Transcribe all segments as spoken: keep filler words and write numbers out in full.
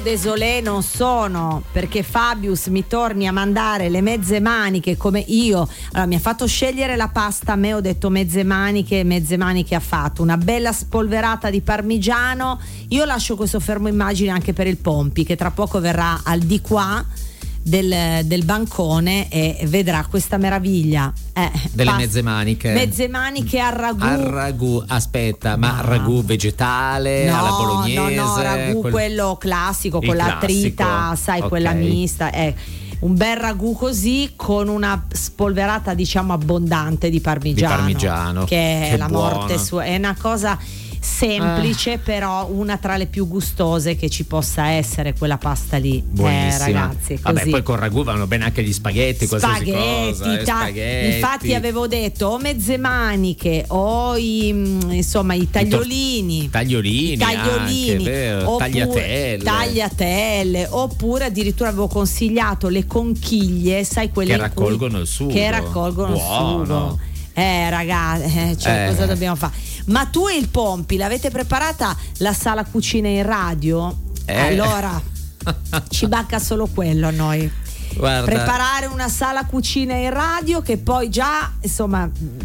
Desolé non sono, perché Fabius mi torni a mandare le mezze maniche come io. Allora mi ha fatto scegliere la pasta, a me ho detto mezze maniche, mezze maniche ha fatto una bella spolverata di parmigiano. Io lascio questo fermo immagine anche per il Pompi, che tra poco verrà al di qua del, del bancone e vedrà questa meraviglia eh, delle pasta, mezze maniche mezze maniche al ragù al ragù aspetta ma no. ragù vegetale no, alla bolognese no no ragù quel... quello classico il con la classico. trita, sai, okay. quella mista eh. Un bel ragù così con una spolverata diciamo abbondante di parmigiano, di parmigiano. che è che la buono. morte sua, è una cosa semplice, ah. però una tra le più gustose che ci possa essere quella pasta lì. Buonissima. Eh, ragazzi, così. Vabbè, poi con ragù vanno bene anche gli spaghetti, spaghetti, cosa, eh, ta- spaghetti. Infatti avevo detto o mezze maniche o i, insomma i tagliolini, I tor- tagliolini, i tagliolini anche, vero, oppure, tagliatelle. tagliatelle, oppure addirittura avevo consigliato le conchiglie, sai, quelle che raccolgono cui, il sugo, che raccolgono buono. il sugo. Eh ragazzi, eh, cioè, eh. cosa dobbiamo fare? Ma tu e il Pompi l'avete preparata la sala cucina in radio? Eh. Allora ci manca solo quello a noi. Guarda. Preparare una sala cucina in radio che poi già insomma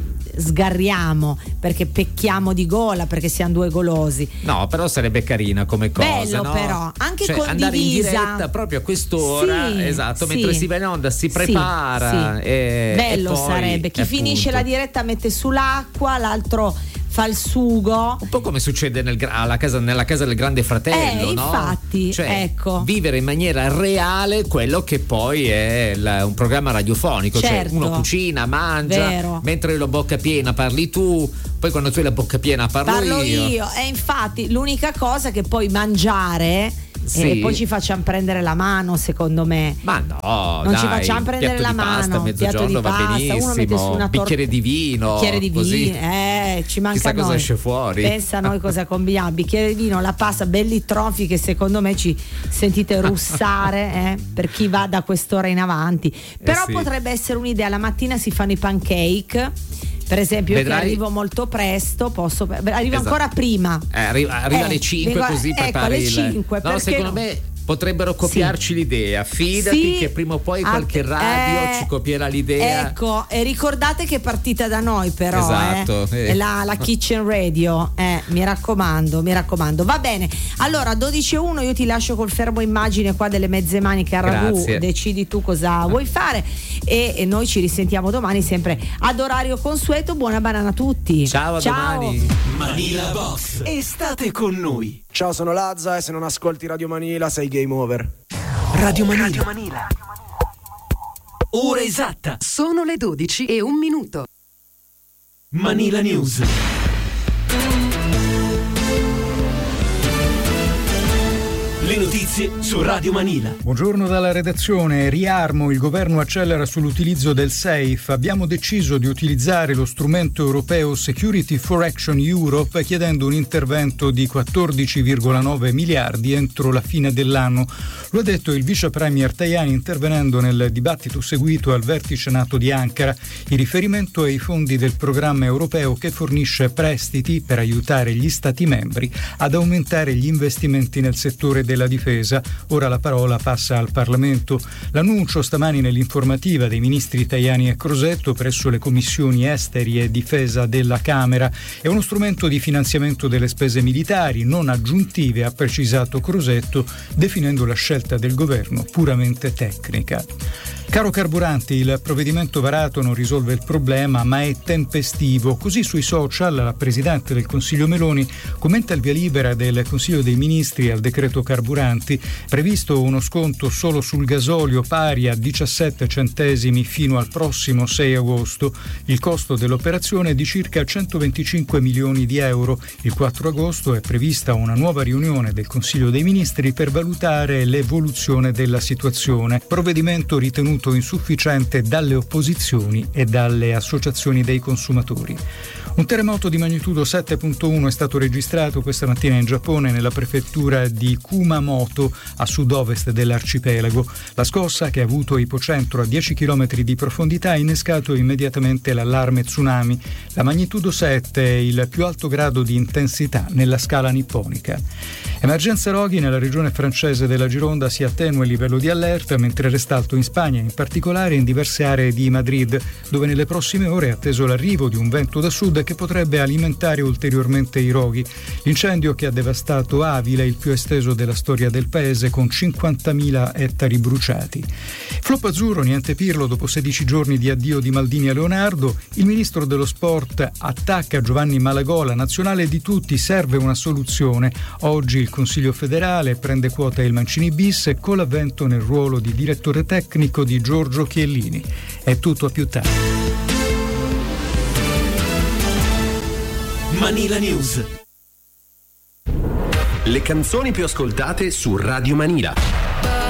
sgarriamo perché pecchiamo di gola perché siamo due golosi. No, però sarebbe carina come cosa. Bello, no? però anche cioè, condivisa. Andare in diretta proprio a quest'ora, sì, esatto, sì. mentre si va in onda si prepara. Sì, sì. E, bello e poi, sarebbe. Chi appunto, finisce la diretta mette sull'acqua, l'altro fa il sugo. Un po' come succede nel, alla casa, nella casa del Grande Fratello, eh, no? infatti, cioè, ecco. vivere in maniera reale quello che poi è la, un programma radiofonico. Certo. Cioè uno cucina, mangia, Vero. mentre io la bocca piena parli tu, poi quando tu hai la bocca piena parlo, Parlo io. io. E infatti l'unica cosa che poi mangiare sì. e poi ci facciamo prendere la mano, secondo me. Ma no, non dai, ci facciamo prendere piatto la di pasta, mano. mezzogiorno piatto di va pasta, benissimo. uno mette su una tor- bicchiere di vino, bicchiere di così. vino, eh, ci manca Chissà a noi. cosa esce fuori. Pensa a noi cosa combiniamo. Bicchiere di vino, la pasta, belli tronfi che secondo me ci sentite russare eh, per chi va da quest'ora in avanti. Però eh sì. potrebbe essere un'idea. La mattina si fanno i pancake. Per esempio, Vedrai... io che arrivo molto presto, posso arrivo esatto. ancora prima. Eh, arriva arriva eh, alle cinque vengo, così ecco, prepari alle il... cinque, no, secondo no? me potrebbero copiarci sì. l'idea. Fidati sì, che prima o poi qualche radio eh, ci copierà l'idea. Ecco, e ricordate che è partita da noi, però. Esatto. Eh. Eh. La, la Kitchen Radio. Eh, mi raccomando, mi raccomando. Va bene. Allora, dodici e uno io ti lascio col fermo immagine qua delle mezze maniche a ragù. Grazie. Decidi tu cosa vuoi fare. E, e noi ci risentiamo domani, sempre ad orario consueto. Buona banana a tutti. Ciao, a Ciao. domani. Manila Box. E state con noi. Ciao, sono Lazza e se non ascolti Radio Manila sei game over. Radio Manila. Radio Manila. Ora esatta. Sono le dodici e un minuto. Manila News. Le notizie su Radio Manila. Buongiorno dalla redazione. Riarmo, il governo accelera sull'utilizzo del SAFE. Abbiamo deciso di utilizzare lo strumento europeo Security for Action Europe chiedendo un intervento di quattordici virgola nove miliardi entro la fine dell'anno. Lo ha detto il vice premier Tajani intervenendo nel dibattito seguito al vertice NATO di Ankara. In riferimento ai fondi del programma europeo che fornisce prestiti per aiutare gli Stati membri ad aumentare gli investimenti nel settore della difesa. Ora la parola passa al Parlamento. L'annuncio stamani nell'informativa dei ministri Tajani e Crosetto presso le commissioni esteri e difesa della Camera è uno strumento di finanziamento delle spese militari non aggiuntive, ha precisato Crosetto, definendo la scelta del governo puramente tecnica. Caro carburanti, il provvedimento varato non risolve il problema ma è tempestivo. Così sui social la Presidente del Consiglio Meloni commenta il via libera del Consiglio dei Ministri al decreto carburanti, previsto uno sconto solo sul gasolio pari a diciassette centesimi fino al prossimo sei agosto. Il costo dell'operazione è di circa centoventicinque milioni di euro. Il quattro agosto è prevista una nuova riunione del Consiglio dei Ministri per valutare l'evoluzione della situazione. Provvedimento ritenuto ritenuto insufficiente dalle opposizioni e dalle associazioni dei consumatori. Un terremoto di magnitudo sette virgola uno è stato registrato questa mattina in Giappone, nella prefettura di Kumamoto, a sud-ovest dell'arcipelago. La scossa, che ha avuto ipocentro a dieci chilometri di profondità, ha innescato immediatamente l'allarme tsunami. La magnitudo sette è il più alto grado di intensità nella scala nipponica. Emergenza roghi nella regione francese della Gironda, si attenua il livello di allerta, mentre resta alto in Spagna, in particolare in diverse aree di Madrid, dove nelle prossime ore è atteso l'arrivo di un vento da sud che potrebbe alimentare ulteriormente i roghi. L'incendio che ha devastato Avila è il più esteso della storia del paese, con cinquantamila ettari bruciati. Flop azzurro, niente Pirlo, dopo sedici giorni di addio di Maldini a Leonardo. Il ministro dello sport attacca Giovanni Malagò, la nazionale di tutti, serve una soluzione. Oggi il Consiglio federale prende quota il Mancini bis, con l'avvento nel ruolo di direttore tecnico di Giorgio Chiellini. È tutto, a più tardi. Manila News. Le canzoni più ascoltate su Radio Manila.